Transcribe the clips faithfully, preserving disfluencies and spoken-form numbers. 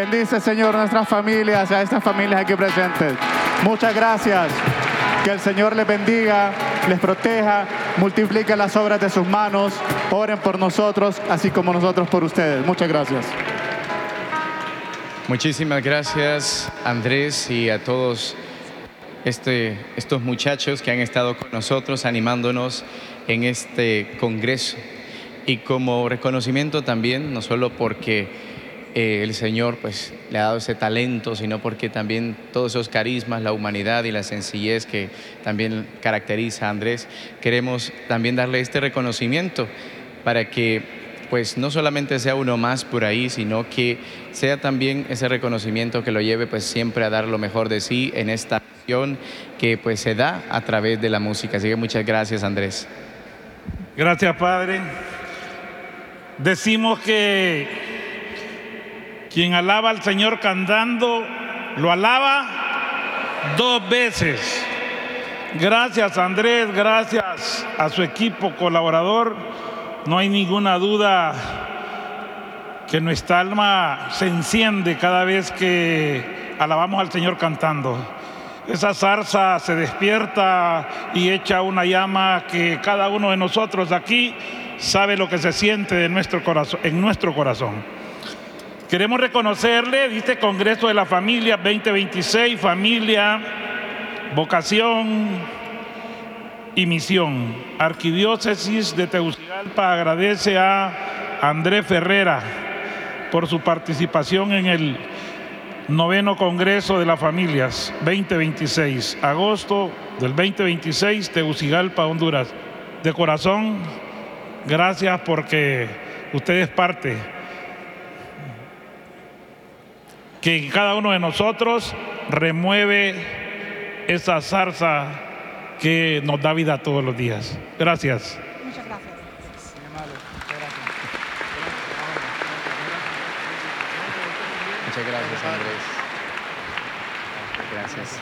Bendice, Señor, nuestras familias, a estas familias aquí presentes. Muchas gracias. Que el Señor les bendiga, les proteja, multiplique las obras de sus manos. Oren por nosotros, así como nosotros por ustedes. Muchas gracias. Muchísimas gracias, Andrés, y a todos este, estos muchachos que han estado con nosotros animándonos en este congreso. Y como reconocimiento también, no solo porque eh, el Señor pues, le ha dado ese talento, sino porque también todos esos carismas, la humanidad y la sencillez que también caracteriza a Andrés, queremos también darle este reconocimiento para que pues no solamente sea uno más por ahí, sino que sea también ese reconocimiento que lo lleve pues siempre a dar lo mejor de sí en esta acción que pues se da a través de la música. Así que muchas gracias, Andrés. Gracias, Padre. Decimos que quien alaba al Señor cantando, lo alaba dos veces. Gracias, Andrés, gracias a su equipo colaborador. No hay ninguna duda que nuestra alma se enciende cada vez que alabamos al Señor cantando. Esa zarza se despierta y echa una llama que cada uno de nosotros aquí sabe lo que se siente de nuestro corazón, en nuestro corazón. Queremos reconocerle este Congreso de la Familia veinte veintiséis, Familia, Vocación y Misión. Arquidiócesis de Tegucigalpa agradece a Andrés Ferrera por su participación en el noveno Congreso de las Familias veinte veintiséis, agosto del veinte veintiséis, Tegucigalpa, Honduras. De corazón, gracias porque usted es parte que en cada uno de nosotros remueve esa zarza que nos da vida todos los días. Gracias. Muchas gracias. Muchas gracias, Andrés. Gracias.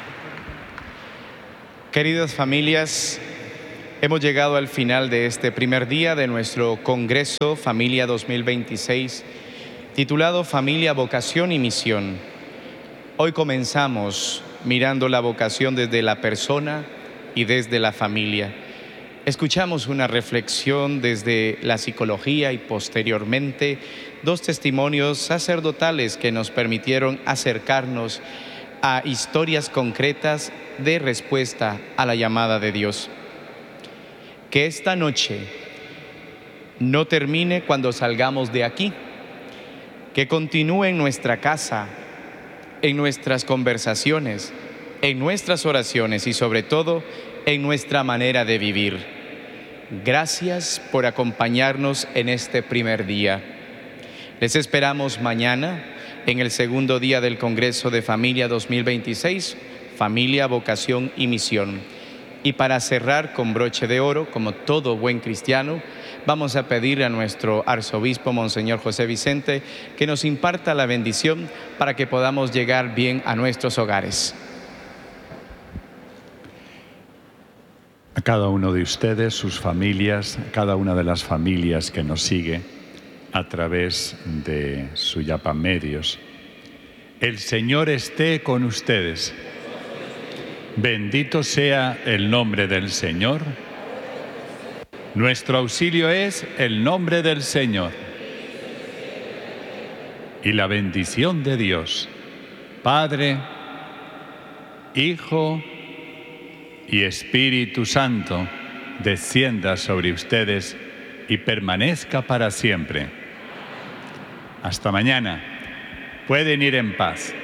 Queridas familias, hemos llegado al final de este primer día de nuestro Congreso Familia dos mil veintiséis, titulado Familia, Vocación y Misión. Hoy comenzamos mirando la vocación desde la persona y desde la familia. Escuchamos una reflexión desde la psicología y posteriormente dos testimonios sacerdotales que nos permitieron acercarnos a historias concretas de respuesta a la llamada de Dios. Que esta noche no termine cuando salgamos de aquí, que continúe en nuestra casa, en nuestras conversaciones, en nuestras oraciones y sobre todo en nuestra manera de vivir. Gracias por acompañarnos en este primer día. Les esperamos mañana en el segundo día del Congreso de Familia dos mil veintiséis, Familia, Vocación y Misión. Y para cerrar con broche de oro, como todo buen cristiano, vamos a pedir a nuestro arzobispo, Monseñor José Vicente, que nos imparta la bendición para que podamos llegar bien a nuestros hogares. A cada uno de ustedes, sus familias, cada una de las familias que nos sigue a través de Suyapa Medios. El Señor esté con ustedes. Bendito sea el nombre del Señor. Nuestro auxilio es el nombre del Señor. Y la bendición de Dios, Padre, Hijo y Espíritu Santo, descienda sobre ustedes y permanezca para siempre. Hasta mañana. Pueden ir en paz.